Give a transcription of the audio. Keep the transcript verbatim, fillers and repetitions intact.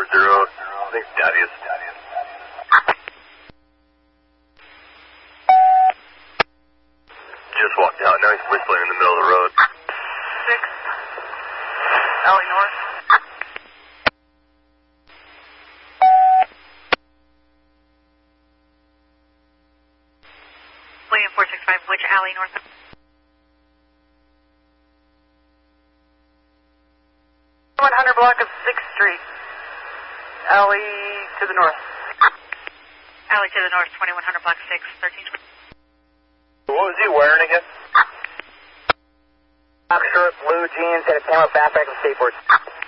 zero. I think Thaddeus. Just walked out. Now he's whistling in the middle of the road. Six. Alley North. William four six five, which alley north? one hundred block of sixth Street. Alley to the north. Alley to the north, twenty-one hundred block six, thirteen twenty. What was he wearing again? Black shirt, blue jeans, and a camo backpack and skateboards.